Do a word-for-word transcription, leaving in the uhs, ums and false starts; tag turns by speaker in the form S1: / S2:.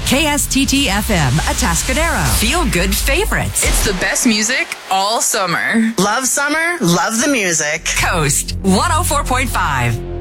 S1: K S T T F M, Atascadero. Feel good favorites.
S2: It's the best music all summer.
S3: Love summer, love the music.
S1: Coast one oh four point five.